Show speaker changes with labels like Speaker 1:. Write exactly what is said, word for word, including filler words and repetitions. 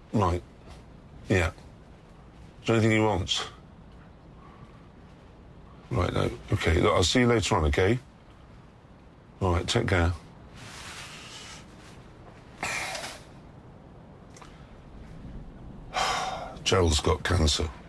Speaker 1: Right. Yeah. Is there anything he wants? Right, no. OK, look, I'll see you later on, OK? All right, take care. Gerald's got cancer.